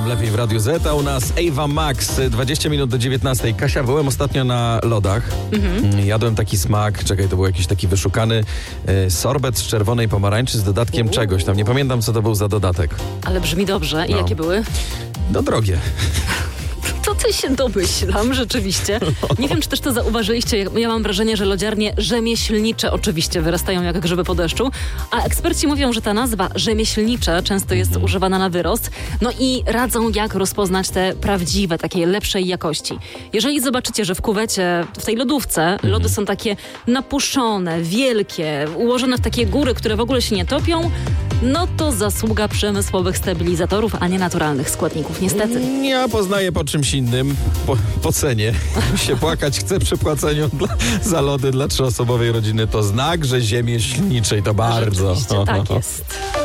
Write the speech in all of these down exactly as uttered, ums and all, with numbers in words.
Lepiej w Radiu Z, a u nas Ava Max, dwadzieścia minut do dziewiętnastej. Kasia, byłem ostatnio na lodach. Mhm. Jadłem taki smak, czekaj, to był jakiś taki wyszukany y, sorbet z czerwonej pomarańczy z dodatkiem Uuu. czegoś tam. Nie pamiętam, co to był za dodatek. Ale brzmi dobrze. I no. jakie były? No drogie. To ty się domyślam, rzeczywiście. Nie wiem, czy też to zauważyliście. Ja mam wrażenie, że lodziarnie rzemieślnicze oczywiście wyrastają jak grzyby po deszczu, a eksperci mówią, że ta nazwa rzemieślnicze często jest mhm. używana na wyrost. No i radzą, jak rozpoznać te prawdziwe, takiej lepszej jakości. Jeżeli zobaczycie, że w kuwecie, w tej lodówce, mhm. lody są takie napuszczone, wielkie, ułożone w takie góry, które w ogóle się nie topią, no to zasługa przemysłowych stabilizatorów, a nie naturalnych składników, niestety. Ja poznaję po czymś innym, po, po cenie. się płakać chce przy płaceniu dla, za lody dla trzyosobowej rodziny. To znak, że rzemieślniczej to bardzo. Rzeczywiście, tak jest.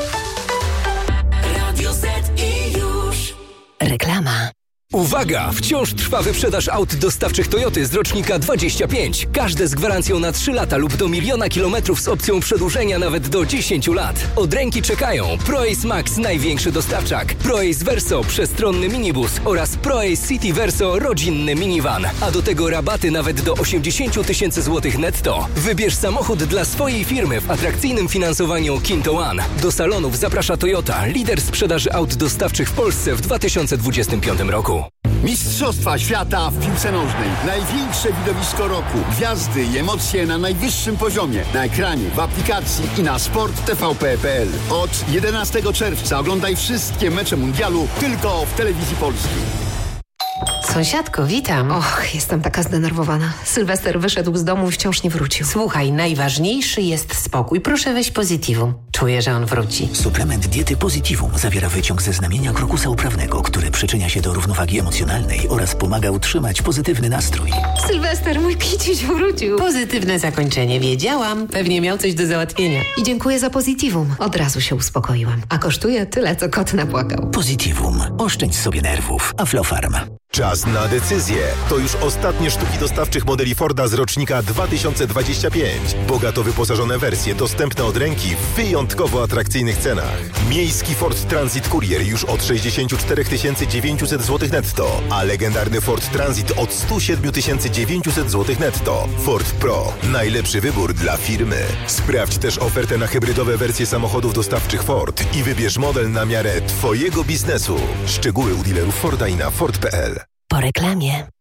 Radio Z i już. Reklama. Uwaga! Wciąż trwa wyprzedaż aut dostawczych Toyoty z rocznika dwadzieścia pięć. Każde z gwarancją na trzy lata lub do miliona kilometrów z opcją przedłużenia nawet do dziesięć lat. Od ręki czekają ProAce Max, największy dostawczak, ProAce Verso, przestronny minibus oraz ProAce City Verso, rodzinny minivan. A do tego rabaty nawet do osiemdziesiąt tysięcy złotych netto. Wybierz samochód dla swojej firmy w atrakcyjnym finansowaniu Kinto One. Do salonów zaprasza Toyota, lider sprzedaży aut dostawczych w Polsce w dwa tysiące dwudziestym piątym roku. Mistrzostwa świata w piłce nożnej. Największe widowisko roku. Gwiazdy i emocje na najwyższym poziomie. Na ekranie, w aplikacji i na sport t v p kropka p l. Od jedenastego czerwca oglądaj wszystkie mecze mundialu tylko w telewizji polskiej. Sąsiadko, witam. Och, jestem taka zdenerwowana. Sylwester wyszedł z domu i wciąż nie wrócił. Słuchaj, najważniejszy jest spokój. Proszę weź Positivum. Czuję, że on wróci. Suplement diety Positivum zawiera wyciąg ze znamienia krokusa uprawnego, który przyczynia się do równowagi emocjonalnej oraz pomaga utrzymać pozytywny nastrój. Sylwester, mój kiciuś wrócił. Pozytywne zakończenie. Wiedziałam. Pewnie miał coś do załatwienia. I dziękuję za Positivum. Od razu się uspokoiłam. A kosztuje tyle, co kot napłakał. Positivum. Oszczędź sobie nerwów. Aflofarm. Czas na decyzję. To już ostatnie sztuki dostawczych modeli Forda z rocznika dwa tysiące dwudziestego piątego. Bogato wyposażone wersje dostępne od ręki w wyjątkowo atrakcyjnych cenach. Miejski Ford Transit Courier już od sześćdziesiąt cztery tysiące dziewięćset złotych netto, a legendarny Ford Transit od sto siedem tysięcy dziewięćset złotych netto. Ford Pro. Najlepszy wybór dla firmy. Sprawdź też ofertę na hybrydowe wersje samochodów dostawczych Ford i wybierz model na miarę Twojego biznesu. Szczegóły u dealerów Forda i na Ford kropka p l. Po reklamie.